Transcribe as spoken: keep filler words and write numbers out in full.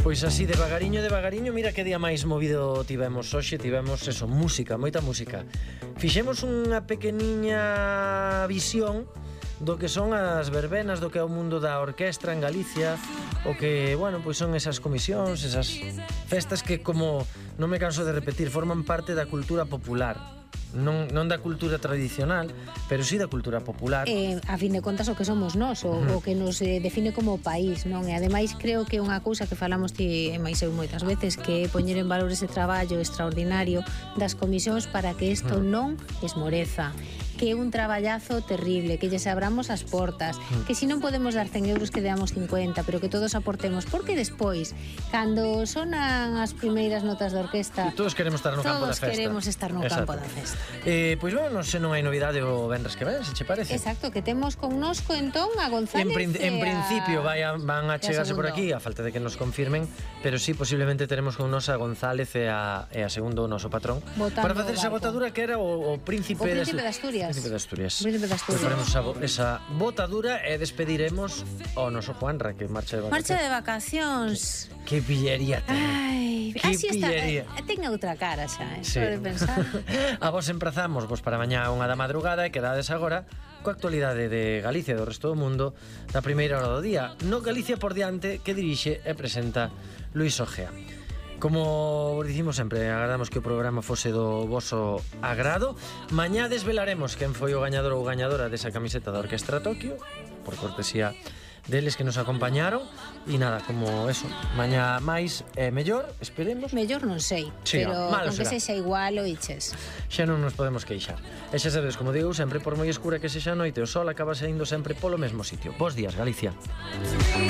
Pois así, devagariño, devagariño, mira que día máis movido tivemos hoxe, tivemos eso, música, moita música. Fixemos unha pequeniña visión do que son as verbenas, do que é o mundo da orquestra en Galicia, o que, bueno, pois son esas comisións, esas festas que, como non me canso de repetir, forman parte da cultura popular. Non, non da cultura tradicional, pero sí da cultura popular. Eh, a fin de contas o que somos nós, o, uh-huh. o que nos eh, define como país, non? E ademais creo que unha cousa que falamos ti e máis eu moitas veces, que é poñer en valor ese traballo extraordinario das comisións para que isto uh-huh. non esmoreza, que é un traballazo terrible, que lles abramos as portas, uh-huh. que se non podemos dar cen euros que deamos cincuenta, pero que todos aportemos, porque despois, cando sonan as primeiras notas da orquesta, e todos queremos estar no campo da festa. Todos queremos estar no Exacto. campo da festa. Eh, pois bueno, non sei, non hai novidade o venres que ven, se che parece. Exacto, que temos connosco entón a González. En, prin en a... principio vai a, van a chegarse por aquí, a falta de que nos confirmen, pero sí, posiblemente teremos con nos a González e a, e a segundo o noso patrón. Botando para facer esa botadura que era o, o príncipe, o príncipe de Asturias. Príncipe de Asturias. Príncipe de Asturias. Faremos esa, esa botadura e despediremos ao noso Juanra, que marcha de vacacións. Marcha de vacacións. Que pillería ten. Ai, que así pillería. Está, ten outra cara xa, eh, sí. de pensar. A vos emprazamos vos para mañá unha da madrugada e quedades agora coa actualidade de Galicia e do resto do mundo da primeira hora do día no Galicia por diante, que dirixe e presenta Luis Ojea. Como vos dicimos sempre, agardamos que o programa fose do voso agrado. Mañá desvelaremos quen foi o gañador ou gañadora desa camiseta da Orquestra Tokio, por cortesía deles que nos acompañaron. E nada, como eso, mañá máis e mellor, esperemos. Mellor non sei, sí, pero no, con que sexa igual o iches. Xa non nos podemos queixar. E xa sabedes, como digo sempre, por moi escura que sexa a noite, o sol acaba saindo sempre polo mesmo sitio. Bos días, Galicia.